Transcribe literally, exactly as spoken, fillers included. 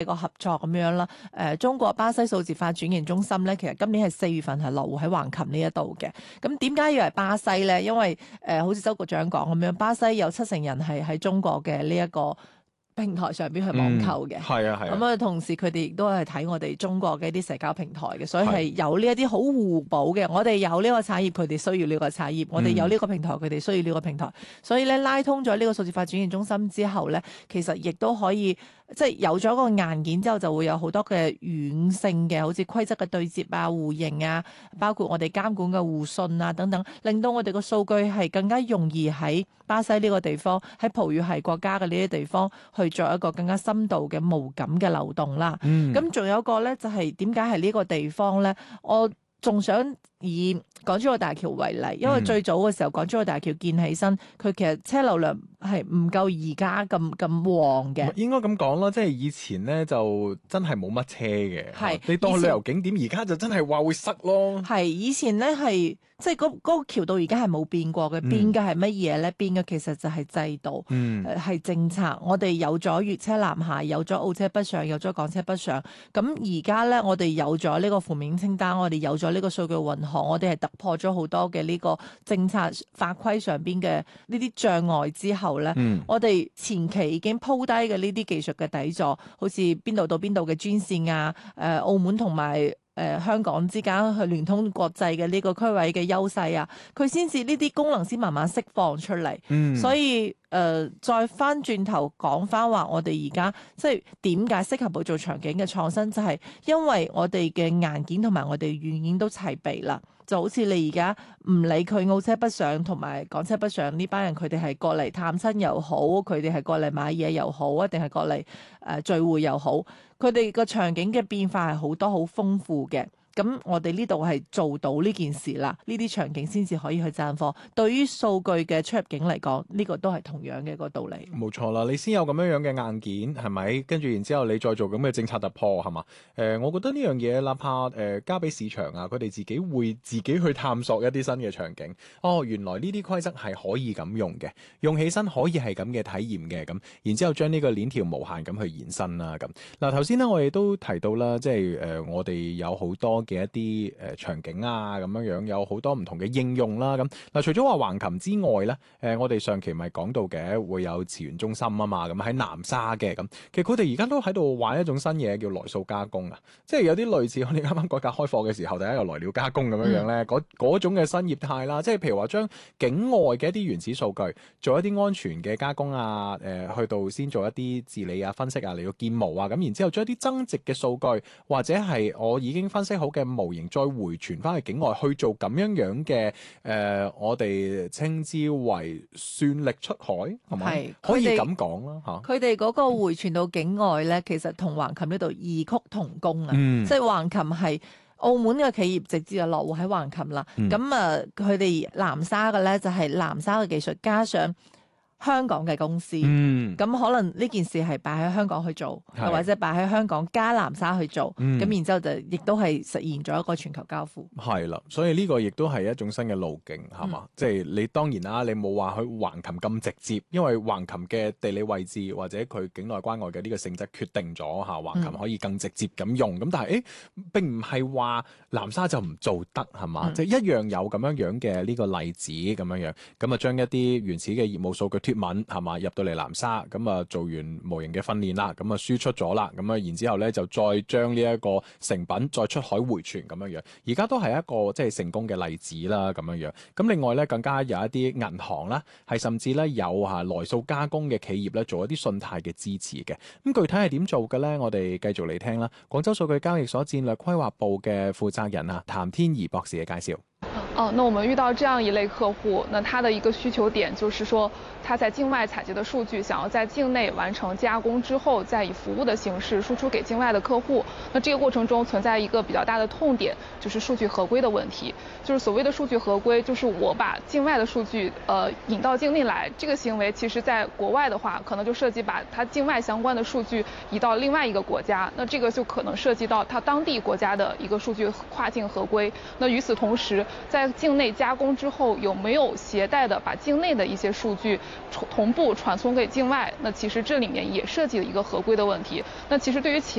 個合作咁樣啦。誒、呃，中國巴西數字化轉型中心咧，其實今年係四月份係落戶喺橫琴呢一度嘅。咁點解要係巴西咧？因為誒、呃，好似周局長講咁樣，巴西有七成人係喺中國嘅呢一個平台上邊去網購嘅， 係啊係啊。 咁啊，同時佢哋亦都係睇我哋中國嘅一啲社交平台嘅，所以係有呢一啲好互補嘅。我哋有呢個產業，佢哋需要呢個產業；我哋有呢個平台，佢哋需要呢個平台。所以咧，拉通咗呢個數字化轉型中心之後咧，其實亦都可以即係有咗個硬件之後，就會有好多嘅軟性嘅，好似規則嘅對接啊、互認啊，包括我哋監管嘅互信啊等等，令到我哋個數據係更加容易喺巴西呢個地方，喺葡語系國家嘅呢啲地方去做一個更加深度嘅無感嘅流動啦。咁仲、嗯、有一個咧，就係點解係呢個地方咧？我仲想以港珠澳大橋為例，因為最早嘅時候港珠澳大橋建起身，佢其實車流量係唔夠而家咁咁旺嘅。 應該咁講啦，即係以前咧就真係冇乜車嘅。係是，你當旅遊景點，而家就真係話會塞咯。係， 以前咧係即係嗰嗰個橋到而家係冇變過嘅，變嘅係乜嘢咧？變嘅其實就係制度，嗯，係、呃、政策。我哋有咗粵車南下，有咗澳車北上，有咗港車北上。咁而家咧，我哋有咗呢個負面清單，我哋有咗呢個數據運行，我哋係突破咗好多嘅呢個政策法規上邊嘅呢啲障礙之後咧，嗯、我哋前期已經鋪低嘅呢啲技術嘅底座，好似邊度到邊度嘅專線啊，誒、呃、澳門同埋誒、呃、香港之間去聯通國際嘅呢個區位嘅優勢啊，佢先至呢啲功能先慢慢釋放出嚟。嗯、所以誒、呃、再翻轉頭講翻話，我哋而家即係點解適合去做場景嘅創新，就係、是、因為我哋嘅硬件同埋我哋軟件都齊備啦。就好似你而家唔理佢澳車北上同埋港車北上呢班人，佢哋係過嚟探親又好，佢哋係過嚟買嘢又好，一定係過嚟誒、呃、聚會又好，佢哋個場景嘅變化係好多好豐富嘅。咁我哋呢度係做到呢件事啦，呢啲場景先至可以去賺貨。對於數據嘅出入境嚟講，呢、這個都係同樣嘅一個道理。 冇錯啦，你先有咁樣樣嘅硬件係咪？跟住然之後你再做咁嘅政策突破係嘛？誒、呃，我覺得呢樣嘢哪怕誒、呃、交俾市場啊，佢哋自己會自己去探索一啲新嘅場景。哦，原來呢啲規則係可以咁用嘅，用起身可以係咁嘅體驗嘅咁。然之後將呢個鏈條無限咁去延伸啦咁。嗱頭先咧我哋都提到啦，即係誒、呃、我哋有好多嘅一啲誒、呃、場景啊，咁樣樣有好多唔同嘅應用啦。咁嗱，除咗話橫琴之外咧，誒、呃、我哋上期咪講到嘅會有詞源中心啊嘛，咁喺南沙嘅咁，其實佢哋而家都喺度玩一種新嘢叫來數加工啊，即係有啲類似我哋啱啱改革開放嘅時候第一個來料加工咁樣樣咧，嗰嗰、嗯、種嘅新業態啦，即係譬如話將境外嘅一啲原始數據做一啲安全嘅加工啊，誒、呃、去到先做一啲治理啊、分析啊嚟到建模啊，咁然之後將一啲增值嘅數據或者係我已經分析好嘅模型再回傳翻去境外去做咁樣樣嘅誒、呃，我哋稱之為算力出海係咪？係可以咁講啦嚇。 佢哋嗰個回傳到境外咧，其實同橫琴呢度異曲同工啊，嗯、即係橫琴係澳門嘅企業直接就落戶喺橫琴啦。咁啊、嗯，佢哋南沙嘅咧就係南沙嘅技術加上香港嘅公司，咁、嗯、可能呢件事係擺喺香港去做，又是或者擺喺香港加南沙去做，咁、嗯、然之後就亦都係實現咗一個全球交付。 係啦，所以呢個亦都係一種新嘅路徑，係嘛？即係、嗯、你當然啦，你冇話去橫琴咁直接，因為橫琴嘅地理位置或者佢境內關外嘅呢個性質決定咗嚇，橫琴可以更直接咁用。咁、嗯、但係誒並唔係話南沙就唔做得係嘛？即係、嗯、一樣有咁樣樣嘅呢個例子咁樣樣，咁啊將一啲原始嘅業務數據脫敏係嘛，入到嚟南沙，咁啊做完模型嘅訓練啦，咁啊輸出咗啦，咁啊然之後咧就再將呢一個成品再出海回傳咁樣樣，而家都係一個即係成功嘅例子啦咁樣樣。咁另外咧更加有一啲銀行啦，係甚至咧有嚇來數加工嘅企業咧做一啲信貸嘅支持嘅。咁具體係點做嘅咧？我哋繼續嚟聽啦。廣州數據交易所戰略規劃部嘅負責人啊，譚天怡博士嘅介紹。 哦，那我們遇到這樣一類客戶，那他的一個需求點就是說，他在境外採集的數據，想要在境內完成加工之後，再以服務的形式輸出給境外的客戶。那這個過程中存在一個比較大的痛點，就是數據合規的問題。就是所謂的數據合規，就是我把境外的數據，呃，引到境內來，這個行為其實在國外的話，可能就涉及把它境外相關的數據移到另外一個國家，那這個就可能涉及到它當地國家的一個數據跨境合規。那與此同時，在境內加工之後，有沒有攜帶的把境內的一些數據同步傳送給境外？那其實這裡面也涉及了一個合規的問題。那其實對於企